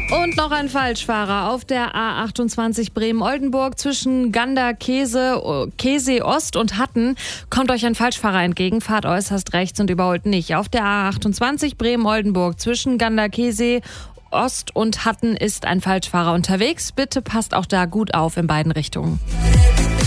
Und noch ein Falschfahrer auf der A28 Bremen-Oldenburg zwischen Gander, Käse Ost und Hatten. Kommt euch ein Falschfahrer entgegen, fahrt äußerst rechts und überholt nicht. Auf der A28 Bremen-Oldenburg zwischen Gander, Käse Ost und Hatten ist ein Falschfahrer unterwegs. Bitte passt auch da gut auf in beiden Richtungen.